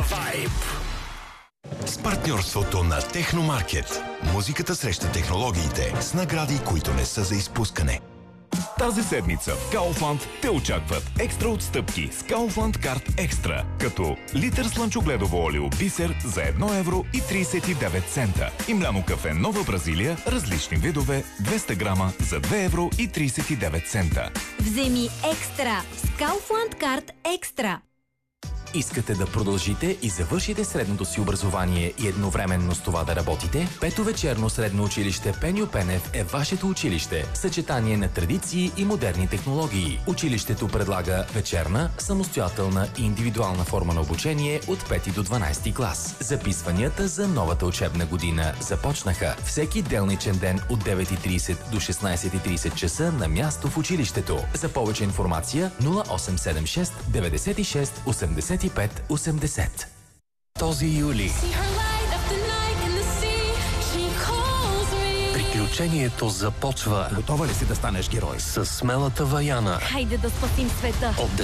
Vibe. С партньорството на Техномаркет. Музиката среща технологиите с награди, които не са за изпускане. Тази седмица в Kaufland те очакват екстра отстъпки с Kaufland Card Extra, като литър слънчогледово олио Бисер за 1,39 евро и мляно кафе Нова Бразилия, различни видове, 200 грама за 2,39 евро. Вземи екстра с Kaufland Card Extra. Искате да продължите и завършите средното си образование и едновременно с това да работите? Пето вечерно средно училище Пеньо Пенев е вашето училище. Съчетание на традиции и модерни технологии. Училището предлага вечерна, самостоятелна и индивидуална форма на обучение от 5 до 12 клас. Записванията за новата учебна година започнаха всеки делничен ден от 9:30 до 16:30 часа на място в училището. За повече информация 0876 96 85 80. Този юли приключението започва. готова ли си да станеш герой? С смелата Ваяна. Хайде да спасим света. От